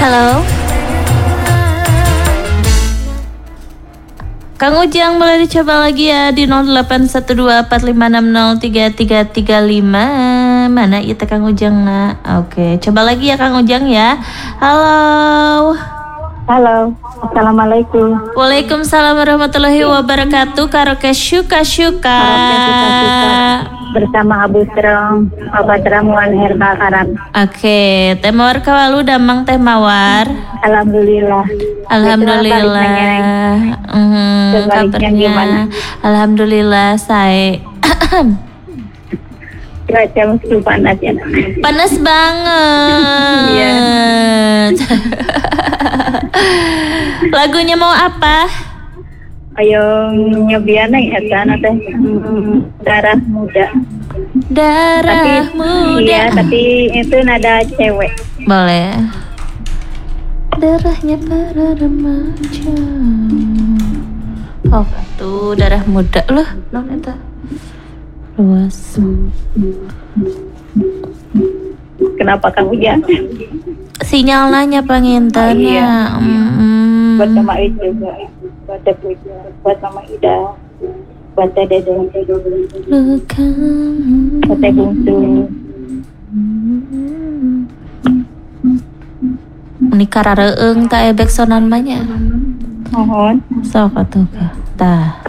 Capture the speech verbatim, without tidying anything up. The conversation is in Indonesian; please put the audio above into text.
Halo. Kang Ujang boleh dicoba lagi ya di nol delapan satu dua empat lima enam nol tiga tiga tiga lima. Mana itu Kang Ujang nak? Oke, coba lagi ya Kang Ujang ya. Halo. Halo. Assalamualaikum. Waalaikumsalam warahmatullahi wabarakatuh. Karaoke syuka-syuka. Bersama Abu Serong, Obat Ramuan Herbal Arab. Oke, teh mawar kawalu damang teh mawar. Alhamdulillah. Alhamdulillah. Hmm, kabarnya alhamdulillah saya. Cuaca mesti panas ya. Panas banget. Iya. Lagunya mau apa? Ayo nyobiana ya sana teh darah muda. Darah tapi, muda. Iya, tapi itu nada cewek. Boleh. Darahnya para remaja. Oh, tuh darah muda loh. Non eta. Luas. Kenapa kamu ya? Sinyal nanya penginten Oh, iya. ya. Mm-hmm. Buat nama itu, buat Teh buat Mama Ida, buat Teh Dede, Luka. buat Teh Bungsu. Ini karareung tak ebek sonan mah nya. Mohon. Sok atuh ka. Tah.